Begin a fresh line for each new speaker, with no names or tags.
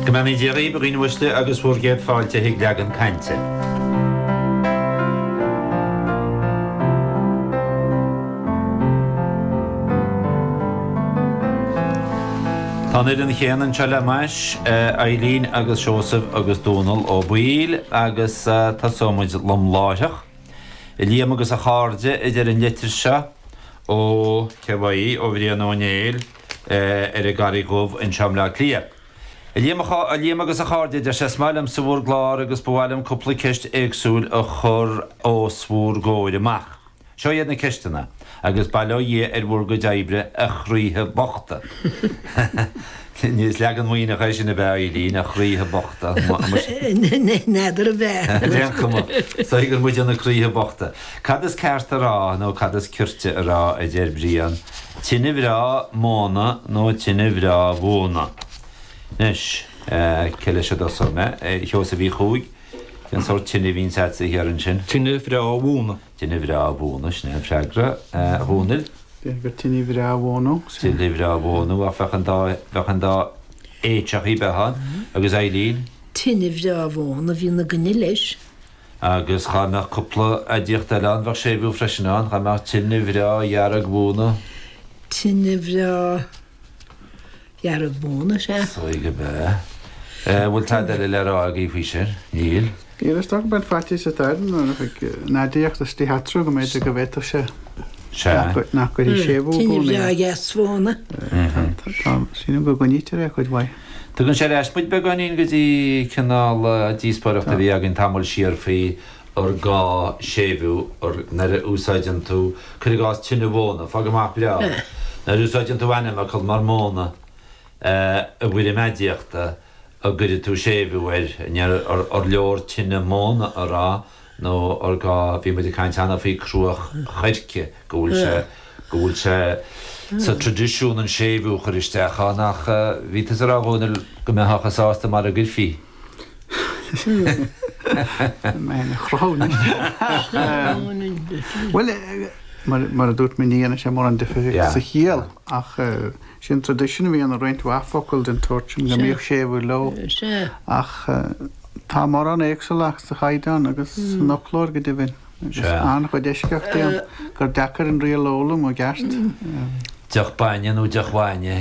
Gymani Jerry brin wysty agus wrged fáilte hig legan cainte. Tanir yn chén yn siarad mas Eileen agus Joseph agus Donald o Bwyl agus tasomwyd lomláiseach. Liam agus a charde ydyr yn letr sia o Cefai o Frian O'Neill y gari gof yn siamla clia. Liam agus a charde ydyr sesmael am sŵr glar agus bwal am cwpl cest egsŵl y chwr o swr goed y mach. Sio yna cest yna, agus balo ie wrgo daibre a chrwydde bochta. Nys legan mwyn a chais yn y fe Eileen a chrwydde bochta.
Nedr y fe.
Dwi'n cymod. So i gyr mwyd yn y chrwydde bochta. Cadys cert y ra, no cadys cyrte y ra ydyr brian. Tynnu fra mona, no tynnu fra fona. Nes, cylys y dosol me, hios y fi chwg. Yn sort tynnu fi'n set sy'n hier yn sy'n.
Tynnu fra fona.
Tynnu fra fona, sy'n ffragra. Hwnnw.
Dwi'n tynnu fra fona.
Tynnu fra fona, a fach yn da eithach i behan. Agus Eileen.
Tynnu fra fona, fi'n y gynnylis.
Agus chana cwpla adiach dalan, fach sefyw ffreshenan, chana tynnu fra iarag fona.
Tynnu fra iarag fona, se.
So i gybe. Wyl ta dal i'r ag i fysir, Neil.
Let's talk about fatties at that. Nadiach the sti hatro go made the gavet of she. Nach go shevu.
Tynnu fra gas fona.
Sino go goniter could why.
Tu gan siarad spwyd begonin gyda cynnal disporach da fi ag yn tamol sir fi o'r ga shefu o'r na'r wsaid yn tu cyrgas tynnu fona, ffag yma blia. Na'r wsaid yn tu anem ac oedd mar mona y wyr imediach da a gyda tu shefu o'r lior tynnu mona o'r ra no o'r ga fi wedi caint anna fi crwach chyrce gwyl se sa tradisiwn yn shefu chyristech a nach fi tys yr agwn gymehach a sast am ar y gyrfi.
Mae'n chrown. Wel, mae'r dŵrt mynd i yna sy'n mor yn diffyg sy'n hiel ach sy'n tradisiwn fi yn y rhaid waffogl dyn torch yn gymryd shefu lo ach ta mor yn eicsol ach sy'n chaidan agos noplor gyda fi'n an chod eisgach di am gyr dacr yn rhaid olwm o gast.
Diolch bainio nhw, diolch bainio.